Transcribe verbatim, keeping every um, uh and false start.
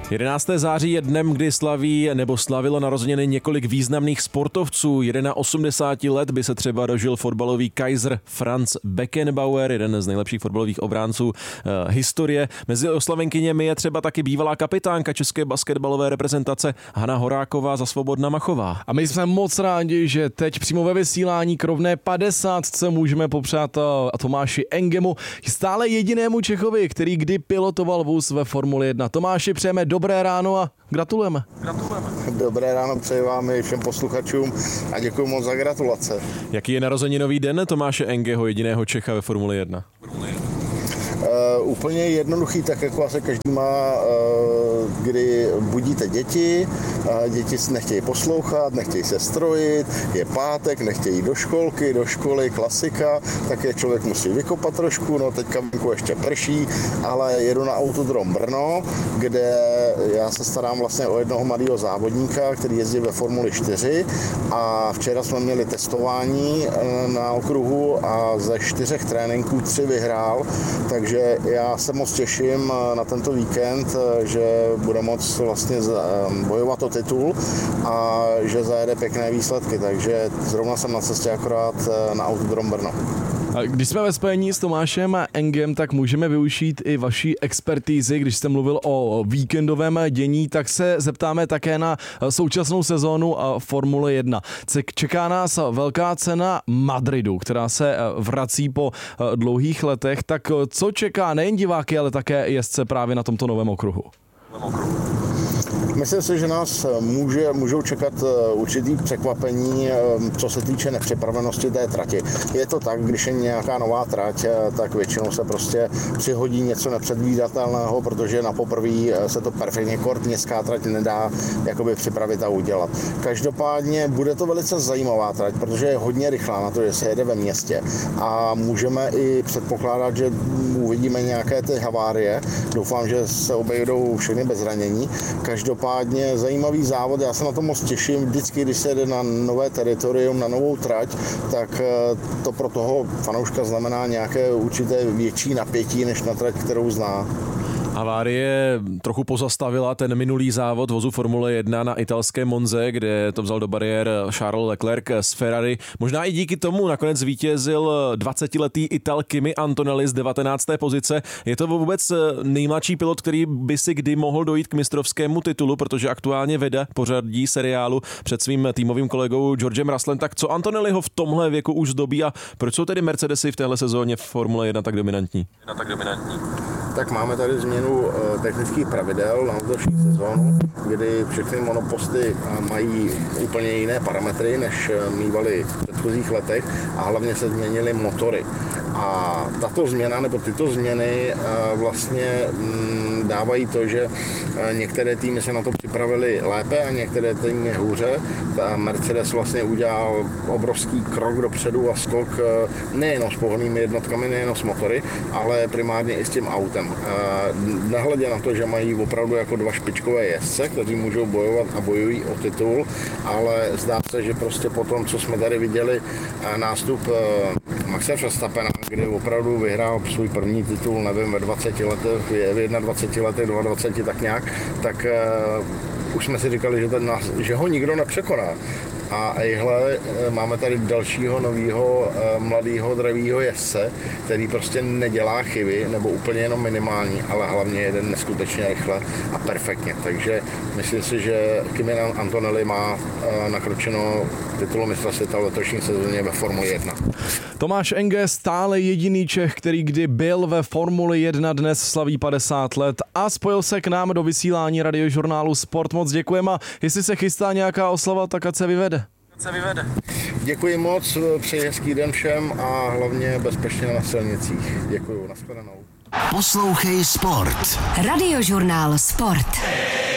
jedenáctého září je dnem, kdy slaví nebo slavilo narozeniny několik významných sportovců. osmdesáti jedna let by se třeba dožil fotbalový Kaiser Franz Beckenbauer, jeden z nejlepších fotbalových obránců eh, historie. Mezi oslavenkyněmi je třeba taky bývalá kapitánka české basketbalové reprezentace Hana Horáková za Svobodna Machová. A my jsme moc rádi, že teď přímo ve vysílání k rovné padesátce můžeme popřát Tomáši Engemu, stále jedinému Čechovi, který kdy pilotoval vůz ve Formuli jedna. Tomáši, přejeme dobré ráno a gratulujeme. Gratulujeme. Dobré ráno přeji vám i všem posluchačům a děkuji moc za gratulace. Jaký je narozeninový den Tomáše Engeho, jediného Čecha ve Formuli jedna? Uh, úplně jednoduchý, tak jako asi každý má, uh, kdy budíte děti, uh, děti nechtějí poslouchat, nechtějí se strojit, je pátek, nechtějí do školky, do školy, klasika, tak je člověk musí vykopat trošku, no teďka venku ještě prší, ale jedu na Autodrom Brno, kde já se starám vlastně o jednoho mladého závodníka, který jezdí ve Formuli čtyři a včera jsme měli testování uh, na okruhu a ze čtyřech tréninků tři vyhrál, takže Takže já se moc těším na tento víkend, že bude moc vlastně bojovat o titul a že zajede pěkné výsledky, takže zrovna jsem na cestě akorát na Autodrom Brno. Když jsme ve spojení s Tomášem Engem, tak můžeme využít i vaší expertízy. Když jste mluvil o víkendovém dění, tak se zeptáme také na současnou sezónu Formule jedna. Čeká nás velká cena Madridu, která se vrací po dlouhých letech. Tak co čeká nejen diváky, ale také jezdce právě na tomto novém okruhu? Myslím si, že nás může, můžou čekat určitý překvapení, co se týče nepřipravenosti té trati. Je to tak, když je nějaká nová trať, tak většinou se prostě přihodí něco nepředvídatelného, protože na poprvé se to perfektně kort městská trať nedá jakoby připravit a udělat. Každopádně bude to velice zajímavá trať, protože je hodně rychlá na to, že se jede ve městě a můžeme i předpokládat, že uvidíme nějaké ty havárie. Doufám, že se obejdou všechny bez zranění. Každopádně zajímavý závod, já se na to moc těším. Vždycky, když se jede na nové teritorium, na novou trať, tak to pro toho fanouška znamená nějaké určité větší napětí, než na trať, kterou zná. Havárie trochu pozastavila ten minulý závod vozu Formule jedna na italské Monze, kde to vzal do bariér Charles Leclerc z Ferrari. Možná i díky tomu nakonec zvítězil dvacetiletý Ital Kimi Antonelli z devatenácté pozice. Je to vůbec nejmladší pilot, který by si kdy mohl dojít k mistrovskému titulu, protože aktuálně vede pořadí seriálu před svým týmovým kolegou Georgem Russellem. Tak co Antonelli ho v tomhle věku už zdobí a proč jsou tedy Mercedesy v téhle sezóně v Formule jedna tak dominantní? Jedna tak dominantní. Tak máme tady změnu technických pravidel na letošní sezónu, kdy všechny monoposty mají úplně jiné parametry, než mývaly v předchozích letech a hlavně se změnily motory. A tato změna nebo tyto změny vlastně dávají to, že některé týmy se na to připravili lépe a některé týmy hůře. Ta Mercedes vlastně udělal obrovský krok dopředu a skok nejen s pohonnými jednotkami, nejen s motory, ale primárně i s tím autem. Nehledě na to, že mají opravdu jako dva špičkové jezdce, kteří můžou bojovat a bojují o titul, ale zdá se, že prostě po tom, co jsme tady viděli nástup Maxe Verstappena, kdy opravdu vyhrál svůj první titul, nevím, ve dvaceti letech, v dvaceti letech, dvaceti tak nějak, tak uh, už jsme si říkali, že, ten, že ho nikdo nepřekoná. A ejhle, máme tady dalšího nového mladého dravého jezdce, který prostě nedělá chyby, nebo úplně jenom minimální, ale hlavně jede neskutečně rychle a perfektně. Takže myslím si, že Kimi Antonelli má nakročeno titulu mistra světa v letošní sezóně ve Formuli jedna. Tomáš Enge, stále jediný Čech, který kdy byl ve Formuli jedna, dnes slaví padesát let a spojil se k nám do vysílání radiožurnálu Sport. Moc děkujeme a jestli se chystá nějaká oslava, tak ať se vyvede. se vyvede. Děkuji moc, přeji hezký den všem a hlavně bezpečně na silnicích. Děkuji, nashledanou. Poslouchej Sport. Radiožurnál Sport.